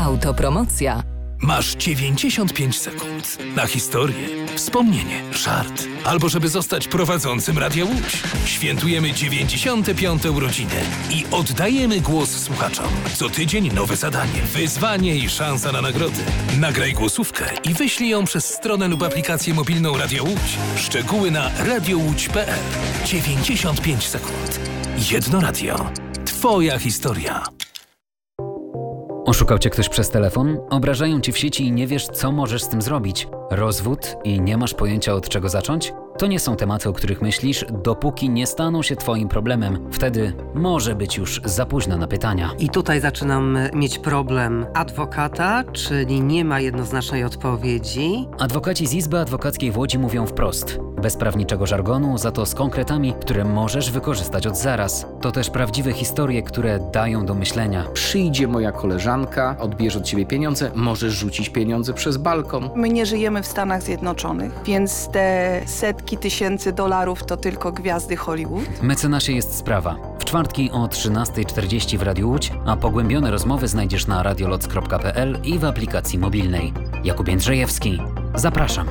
Autopromocja. Masz 95 sekund na historię, wspomnienie, żart, albo żeby zostać prowadzącym Radia Łódź. Świętujemy 95. urodziny i oddajemy głos słuchaczom. Co tydzień nowe zadanie, wyzwanie i szansa na nagrody. Nagraj głosówkę i wyślij ją przez stronę lub aplikację mobilną Radia Łódź. Szczegóły na radiołódź.pl. 95 sekund. Jedno radio. Twoja historia. Oszukał cię ktoś przez telefon? Obrażają ci w sieci i nie wiesz, co możesz z tym zrobić? Rozwód i nie masz pojęcia, od czego zacząć? To nie są tematy, o których myślisz, dopóki nie staną się twoim problemem. Wtedy może być już za późno na pytania. I tutaj zaczynam mieć problem adwokata, czyli nie ma jednoznacznej odpowiedzi. Adwokaci z Izby Adwokackiej w Łodzi mówią wprost. Bez prawniczego żargonu, za to z konkretami, które możesz wykorzystać od zaraz. To też prawdziwe historie, które dają do myślenia. Przyjdzie moja koleżanka, odbierze od ciebie pieniądze, możesz rzucić pieniądze przez balkon. My nie żyjemy w Stanach Zjednoczonych, więc te setki tysięcy dolarów to tylko gwiazdy Hollywood. Mecenasie jest sprawa. W czwartki o 13:40 w Radiu Łódź, a pogłębione rozmowy znajdziesz na radioloc.pl i w aplikacji mobilnej. Jakub Jędrzejewski. Zapraszam.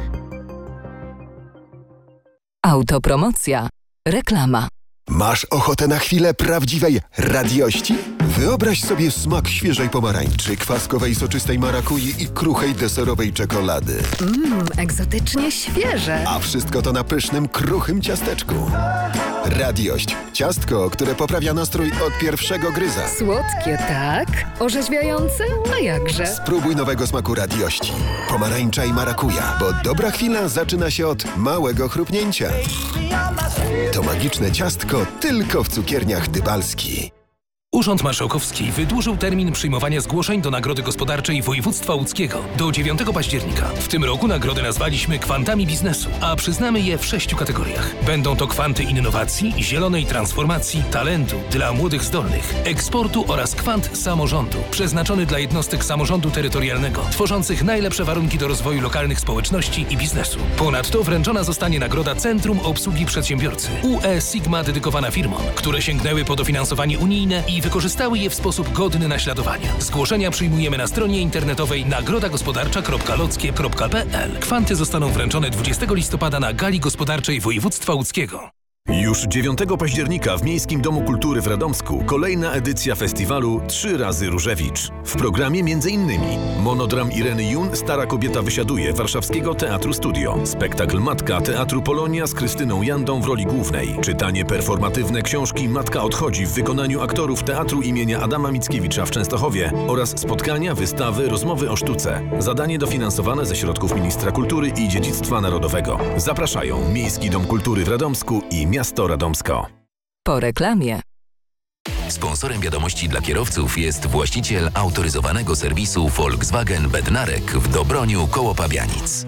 Autopromocja. Reklama. Masz ochotę na chwilę prawdziwej radiości? Wyobraź sobie smak świeżej pomarańczy, kwaskowej soczystej marakui i kruchej deserowej czekolady. Egzotycznie świeże. A wszystko to na pysznym, kruchym ciasteczku. Radiość. Ciastko, które poprawia nastrój od pierwszego gryza. Słodkie, tak? Orzeźwiające? A jakże? Spróbuj nowego smaku radiości. Pomarańcza i marakuja, bo dobra chwila zaczyna się od małego chrupnięcia. To magiczne ciastko tylko w cukierniach Dybalski. Urząd Marszałkowski wydłużył termin przyjmowania zgłoszeń do Nagrody Gospodarczej Województwa Łódzkiego do 9 października. W tym roku nagrody nazwaliśmy kwantami biznesu, a przyznamy je w 6 kategoriach. Będą to kwanty innowacji, zielonej transformacji, talentu dla młodych zdolnych, eksportu oraz kwant samorządu, przeznaczony dla jednostek samorządu terytorialnego, tworzących najlepsze warunki do rozwoju lokalnych społeczności i biznesu. Ponadto wręczona zostanie nagroda Centrum Obsługi Przedsiębiorcy UE Sigma dedykowana firmom, które sięgnęły po dofinansowanie unijne i wykorzystały je w sposób godny naśladowania. Zgłoszenia przyjmujemy na stronie internetowej nagrodagospodarcza.lockie.pl. Kwanty zostaną wręczone 20 listopada na Gali Gospodarczej Województwa Łódzkiego. Już 9 października w Miejskim Domu Kultury w Radomsku kolejna edycja festiwalu 3 razy Różewicz. W programie m.in. monodram Ireny Jun Stara kobieta wysiaduje Warszawskiego Teatru Studio, spektakl Matka Teatru Polonia z Krystyną Jandą w roli głównej, czytanie performatywne książki Matka odchodzi w wykonaniu aktorów Teatru imienia Adama Mickiewicza w Częstochowie oraz spotkania, wystawy, rozmowy o sztuce. Zadanie dofinansowane ze środków Ministra Kultury i Dziedzictwa Narodowego. Zapraszają Miejski Dom Kultury w Radomsku i Miasto Radomsko. Po reklamie. Sponsorem wiadomości dla kierowców jest właściciel autoryzowanego serwisu Volkswagen Bednarek w Dobroniu koło Pabianic.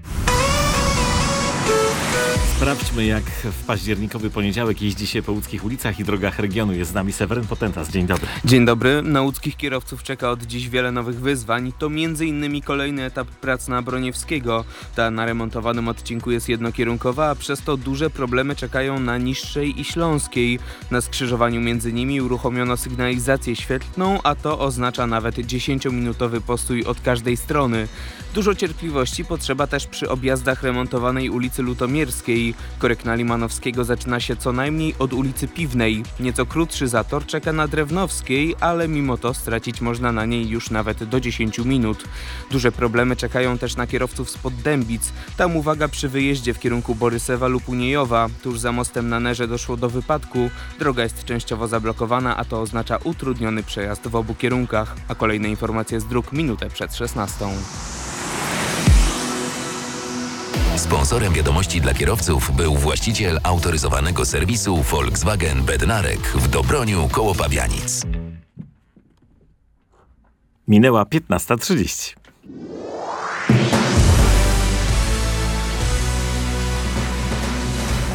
Sprawdźmy, jak w październikowy poniedziałek jeździ się po łódzkich ulicach i drogach regionu. Jest z nami Seweryn Potentas. Dzień dobry. Dzień dobry. Na łódzkich kierowców czeka od dziś wiele nowych wyzwań. To m.in. kolejny etap prac na Broniewskiego. Ta na remontowanym odcinku jest jednokierunkowa, a przez to duże problemy czekają na Niższej i Śląskiej. Na skrzyżowaniu między nimi uruchomiono sygnalizację świetlną, a to oznacza nawet 10-minutowy postój od każdej strony. Dużo cierpliwości potrzeba też przy objazdach remontowanej ulicy Lutomierskiej. Korek na Limanowskiego zaczyna się co najmniej od ulicy Piwnej. Nieco krótszy zator czeka na Drewnowskiej, ale mimo to stracić można na niej już nawet do 10 minut. Duże problemy czekają też na kierowców spod Dębic. Tam uwaga przy wyjeździe w kierunku Borysewa lub Uniejowa. Tuż za mostem na Nerze doszło do wypadku. Droga jest częściowo zablokowana, a to oznacza utrudniony przejazd w obu kierunkach. A kolejne informacje z dróg minutę przed 16. Sponsorem wiadomości dla kierowców był właściciel autoryzowanego serwisu Volkswagen Bednarek w Dobroniu koło Pabianic. Minęła 15:30.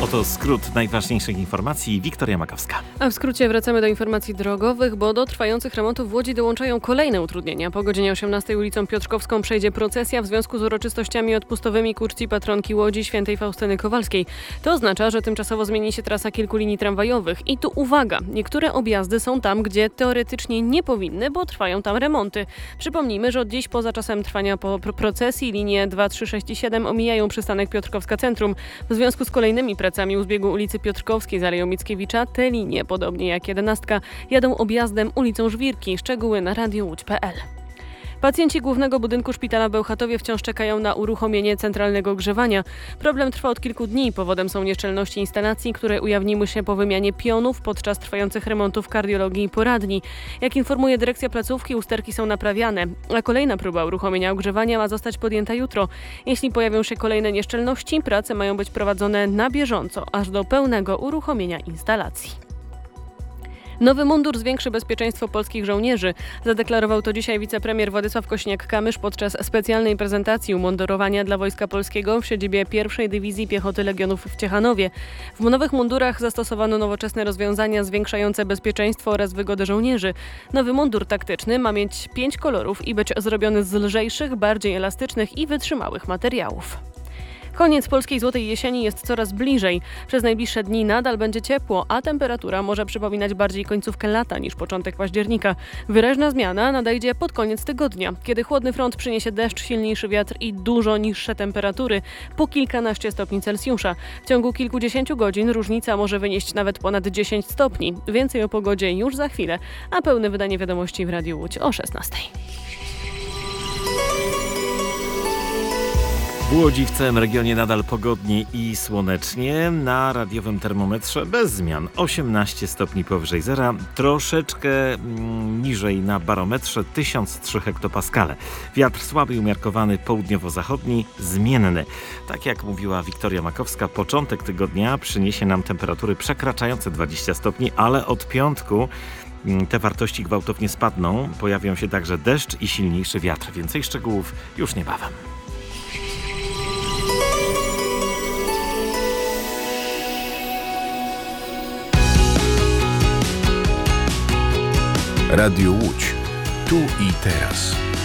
Oto skrót najważniejszych informacji. Wiktoria Makowska. A w skrócie wracamy do informacji drogowych, bo do trwających remontów w Łodzi dołączają kolejne utrudnienia. Po godzinie 18 ulicą Piotrkowską przejdzie procesja w związku z uroczystościami odpustowymi ku czci patronki Łodzi świętej Faustyny Kowalskiej. To oznacza, że tymczasowo zmieni się trasa kilku linii tramwajowych. I tu uwaga, niektóre objazdy są tam, gdzie teoretycznie nie powinny, bo trwają tam remonty. Przypomnijmy, że od dziś poza czasem trwania procesji linie 2, 3, 6 i 7 omijają przystanek Piotrkowska Centrum. W związku z kolejnymi pracami u zbiegu ulicy Piotrkowskiej z Aleją Mickiewicza te linie, podobnie jak 11, jadą objazdem ulicą Żwirki. Szczegóły na radiowłódź.pl. Pacjenci głównego budynku szpitala w Bełchatowie wciąż czekają na uruchomienie centralnego ogrzewania. Problem trwa od kilku dni. Powodem są nieszczelności instalacji, które ujawniły się po wymianie pionów podczas trwających remontów kardiologii i poradni. Jak informuje dyrekcja placówki, usterki są naprawiane, a kolejna próba uruchomienia ogrzewania ma zostać podjęta jutro. Jeśli pojawią się kolejne nieszczelności, prace mają być prowadzone na bieżąco, aż do pełnego uruchomienia instalacji. Nowy mundur zwiększy bezpieczeństwo polskich żołnierzy. Zadeklarował to dzisiaj wicepremier Władysław Kosiniak-Kamysz podczas specjalnej prezentacji umundurowania dla Wojska Polskiego w siedzibie 1. Dywizji Piechoty Legionów w Ciechanowie. W nowych mundurach zastosowano nowoczesne rozwiązania zwiększające bezpieczeństwo oraz wygodę żołnierzy. Nowy mundur taktyczny ma mieć 5 kolorów i być zrobiony z lżejszych, bardziej elastycznych i wytrzymałych materiałów. Koniec polskiej złotej jesieni jest coraz bliżej. Przez najbliższe dni nadal będzie ciepło, a temperatura może przypominać bardziej końcówkę lata niż początek października. Wyraźna zmiana nadejdzie pod koniec tygodnia, kiedy chłodny front przyniesie deszcz, silniejszy wiatr i dużo niższe temperatury, po kilkanaście stopni Celsjusza. W ciągu kilkudziesięciu godzin różnica może wynieść nawet ponad 10 stopni. Więcej o pogodzie już za chwilę, a pełne wydanie wiadomości w Radiu Łódź o 16. W Łodzi w całym regionie nadal pogodnie i słonecznie. Na radiowym termometrze bez zmian 18 stopni powyżej zera, troszeczkę niżej na barometrze 1003 hektopaskale. Wiatr słaby i umiarkowany południowo-zachodni, zmienny. Tak jak mówiła Wiktoria Makowska, początek tygodnia przyniesie nam temperatury przekraczające 20 stopni, ale od piątku te wartości gwałtownie spadną. Pojawią się także deszcz i silniejszy wiatr. Więcej szczegółów już niebawem. Radio Łódź. Tu i teraz.